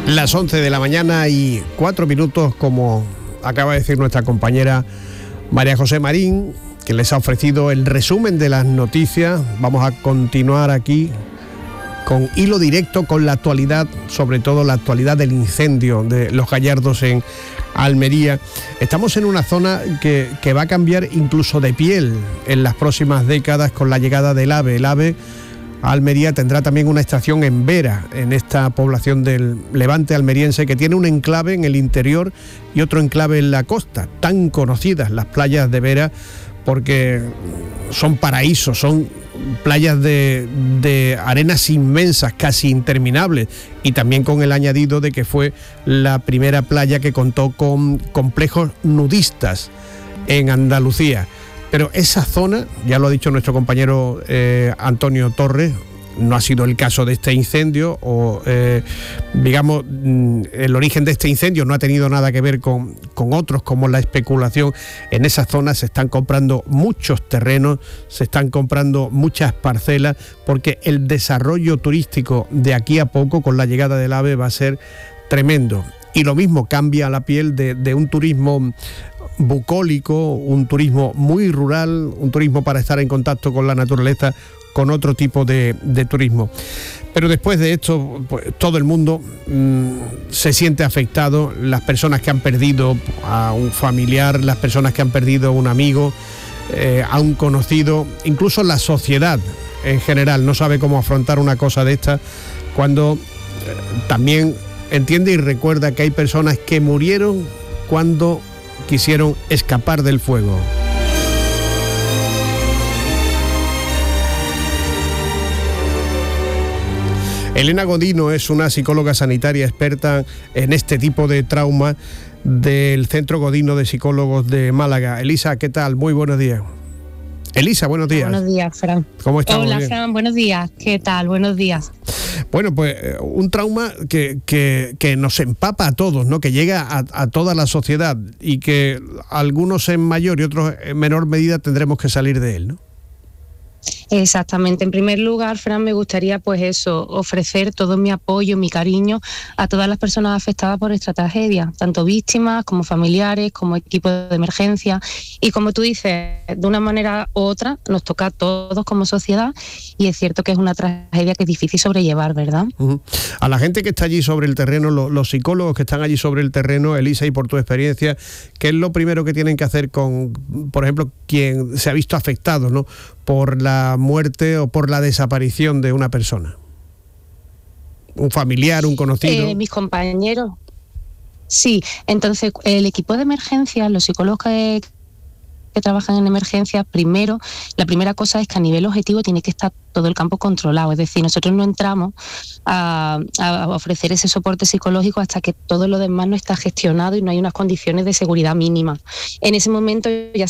Las 11 de la mañana y 4 minutos, como acaba de decir nuestra compañera María José Marín, que les ha ofrecido el resumen de las noticias. Vamos a continuar aquí con hilo directo con la actualidad, sobre todo la actualidad del incendio de Los Gallardos en Almería. Estamos en una zona que va a cambiar incluso de piel en las próximas décadas con la llegada del AVE. El AVE Almería tendrá también una estación en Vera, en esta población del Levante almeriense, que tiene un enclave en el interior y otro enclave en la costa, tan conocidas las playas de Vera, porque son paraísos, son playas de arenas inmensas, casi interminables, y también con el añadido de que fue la primera playa que contó con complejos nudistas en Andalucía. Pero esa zona, ya lo ha dicho nuestro compañero Antonio Torres, no ha sido el caso de este incendio, o digamos, el origen de este incendio no ha tenido nada que ver con otros, como la especulación. En esa zona se están comprando muchos terrenos, se están comprando muchas parcelas, porque el desarrollo turístico de aquí a poco, con la llegada del AVE, va a ser tremendo. Y lo mismo cambia la piel de un turismo bucólico, un turismo muy rural, un turismo para estar en contacto con la naturaleza, con otro tipo de turismo. Pero después de esto, pues, todo el mundo se siente afectado, las personas que han perdido a un familiar, las personas que han perdido a un amigo, a un conocido, incluso la sociedad en general no sabe cómo afrontar una cosa de esta, cuando también entiende y recuerda que hay personas que murieron cuando quisieron escapar del fuego. Elena Godino es una psicóloga sanitaria experta en este tipo de trauma del Centro Godino de Psicólogos de Málaga. Elisa, ¿qué tal? Muy buenos días. Elisa, buenos días. Buenos días, Fran. ¿Cómo estamos? Hola, Fran, buenos días. ¿Qué tal? Buenos días. Bueno, pues un trauma que nos empapa a todos, ¿no? Que llega a toda la sociedad, y que algunos en mayor y otros en menor medida tendremos que salir de él, ¿no? Exactamente. En primer lugar, Fran, me gustaría ofrecer todo mi apoyo, mi cariño a todas las personas afectadas por esta tragedia, tanto víctimas como familiares, como equipo de emergencia. Y como tú dices, de una manera u otra nos toca a todos como sociedad, y es cierto que es una tragedia que es difícil sobrellevar, ¿verdad? Uh-huh. A la gente que está allí sobre el terreno, los psicólogos que están allí sobre el terreno, Elisa, y por tu experiencia, ¿qué es lo primero que tienen que hacer con, por ejemplo, quien se ha visto afectado, ¿no?, por la muerte o por la desaparición de una persona? ¿Un familiar, un conocido? Mis compañeros. Sí, entonces el equipo de emergencia, los psicólogos que trabajan en emergencias, la primera cosa es que a nivel objetivo tiene que estar todo el campo controlado. Es decir, nosotros no entramos a ofrecer ese soporte psicológico hasta que todo lo demás no está gestionado y no hay unas condiciones de seguridad mínimas. En ese momento ya